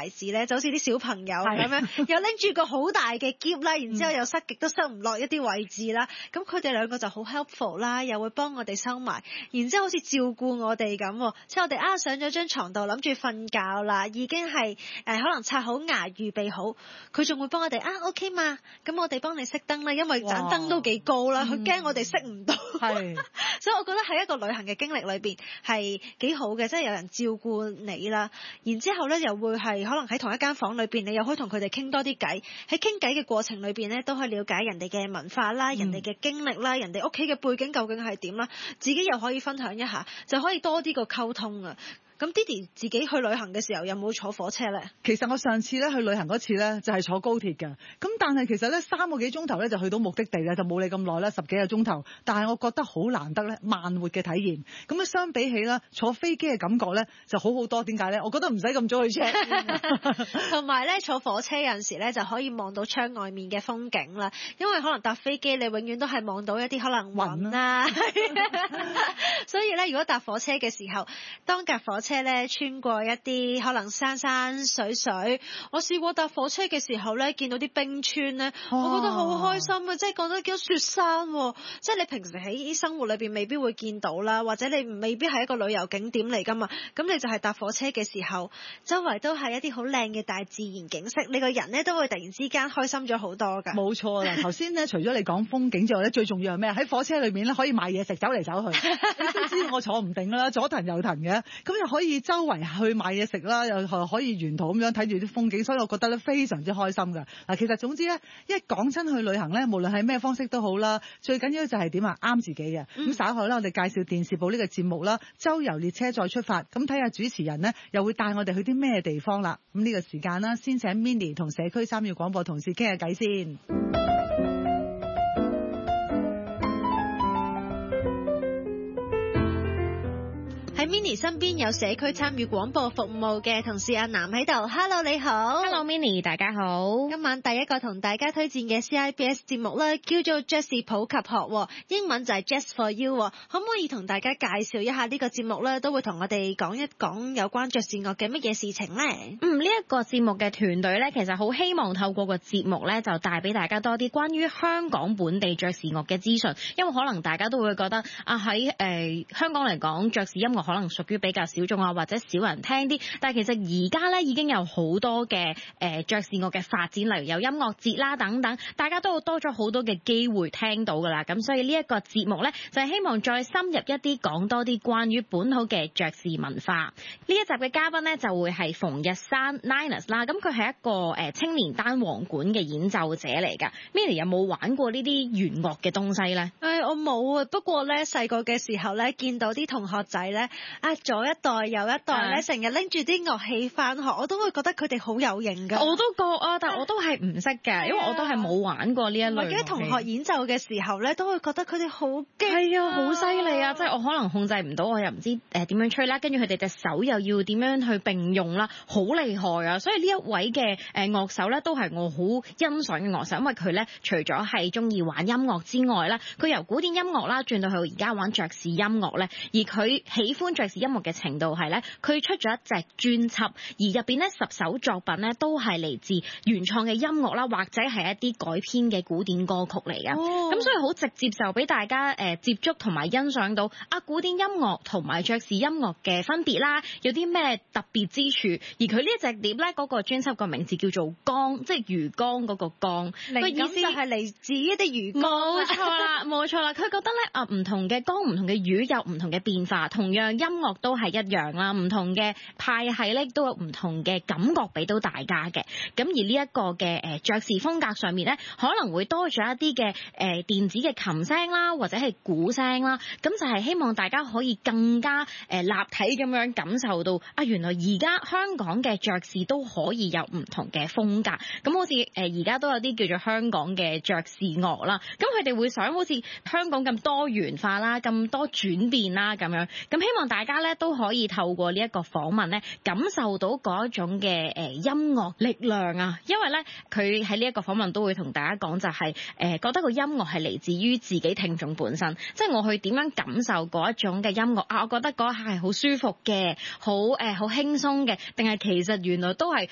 孩子咧，就好似啲小朋友咁樣，又拎住個好大嘅篋啦，然之後又塞極都塞唔落一啲位置啦。咁佢哋兩個就好 helpful 啦，又會幫我哋收埋，然之後好似照顧我哋咁。即係我哋上咗張床度諗住瞓覺啦，已經係可能刷好牙預備好，佢仲會幫我哋OK 嘛？咁我哋幫你熄燈啦，因為盞燈都幾高啦，佢驚我哋熄唔到。係，所以我覺得喺一個旅行嘅經歷裏邊係幾好嘅，即係有人照顧你啦。然之後咧又會係可能喺同一間房裏邊，你又可以同佢哋傾多啲偈。喺傾偈嘅過程裏邊咧，都可以了解人哋嘅文化啦、人哋嘅經歷啦、人哋屋企嘅背景究竟係點啦，自己又可以分享一下，就可以多啲個溝通啊。咁 Didi 自己去旅行嘅時候有冇坐火車咧？ 其實我上次咧去旅行嗰次咧就係坐高鐵嘅，咁但係其實咧3個幾鐘頭咧就去到目的地咧，就冇你咁耐啦，10幾個鐘頭。但係我覺得好難得咧，慢活嘅體驗。咁咧相比起啦，坐飛機嘅感覺咧就好好多。點解咧？我覺得唔使咁早去 check。 同埋咧坐火車有陣時咧就可以望到窗外面嘅風景啦，因為可能搭飛機你永遠都係望到一啲可能雲啦。所以咧如果搭火車嘅時候，當架火車咧穿過一啲可能山山水水，我試過搭火車嘅時候咧見到啲冰川咧，我覺得好開心啊！即係覺得叫雪山，即係你平時喺生活裏邊未必會見到啦，或者你未必係一個旅遊景點嚟噶嘛，咁你就係搭火車嘅時候，周圍都係一啲好靚嘅大自然景色，你個人咧都會突然之間開心咗好多噶。 冇錯啦，頭先咧除咗你講風景之外咧，最重要係咩？喺火車裏面咧可以買嘢食，走嚟走去。你都知我坐唔定啦，左騰右騰嘅，咁又可以周圍去買嘢食啦，又可以沿途咁樣睇住啲風景，所以我覺得咧非常之開心㗎。嗱，其實總之咧，一講親去旅行咧，無論係咩方式都好啦，最緊要就係點啊，啱自己嘅。咁稍後咧，我哋介紹電視部呢個節目啦，周遊列車再出發，咁睇下主持人呢又會帶我哋去啲咩地方啦。咁呢個時間啦，先請 Minnie 同社區參與廣播同事傾下偈先。 喺 Minnie 身邊有社區參與廣播服務嘅同事阿南喺度 ，Hello 你好 ，Hello Minnie 大家好。 今晚第一個同大家推薦嘅 CIBS 節目咧，叫做爵士普及學，英文就係 Jazz for You， 可唔可以同大家介紹一下呢個節目咧？都會同我哋講一講有關爵士樂嘅乜嘢事情咧？ 呢一個節目嘅團隊咧，其實好希望透過個節目咧，就帶俾大家多啲關於香港本地爵士樂嘅資訊，因為可能大家都會覺得喺香港嚟講，爵士音樂可能屬於比較小眾啊，或者少人聽啲。但係其實而家咧已經有好多嘅爵士樂嘅發展，例如有音樂節啦等等，大家都多咗好多嘅機會聽到㗎啦。咁所以呢一個節目咧，就係希望再深入一啲講多啲關於本土嘅爵士文化。呢一集嘅嘉賓咧就會係馮日山 Linus 啦。咁佢係一個青年單簧管嘅演奏者嚟㗎。Minnie 有冇玩過呢啲弦樂嘅東西咧？ 我冇啊，不過咧細個嘅時候咧，見到啲同學仔咧左一代右一代咧，成日拎住啲樂器翻學，我都會覺得佢哋好有型㗎。 我都覺啊，但係我都係唔識嘅，因為我都係冇玩過呢一類。或者同學演奏嘅時候咧，都會覺得佢哋好勁。 係啊，好犀利啊！即係我可能控制唔到，我又唔知點樣吹啦，跟住佢哋隻手又要點樣去並用啦，好厲害啊！所以呢一位嘅樂手咧，都係我好欣賞嘅樂手，因為佢咧除咗係中意玩音樂之外咧，佢由古典音樂啦轉到去而家玩爵士音樂咧，而佢喜歡爵士音樂嘅程度係咧，佢出咗一隻專輯，而入邊咧10首作品咧都係嚟自原創嘅音樂啦，或者係一啲改編嘅古典歌曲嚟嘅。咁所以好直接就俾大家接觸同埋欣賞到古典音樂同埋爵士音樂嘅分別啦，有啲咩特別之處。而佢呢一隻碟咧，嗰個專輯個名字叫做綱，即係魚缸嗰個綱，個意思就係嚟自一啲魚缸。 冇錯啦，冇錯啦。佢覺得咧唔同嘅綱、唔同嘅魚有唔同嘅變化，同樣音樂都係一樣啦，唔同嘅派系咧都有唔同嘅感覺俾到大家嘅。咁而呢一個嘅爵士風格上面咧，可能會多咗一啲嘅電子嘅琴聲啦，或者係鼓聲啦。咁就係希望大家可以更加立體咁樣感受到原來而家香港嘅爵士都可以有唔同嘅風格。咁好似而家都有啲叫做香港嘅爵士樂啦。咁佢哋會想好似香港咁多元化啦，咁多轉變啦咁樣。咁希望大家咧都可以透過呢一個訪問咧，感受到嗰一種嘅音樂力量啊。因為咧佢喺呢一個訪問都會同大家講就係覺得個音樂係嚟自於自己聽眾本身，即係我去點樣感受嗰一種嘅音樂我覺得嗰下係好舒服嘅，好輕鬆嘅，定係其實原來都係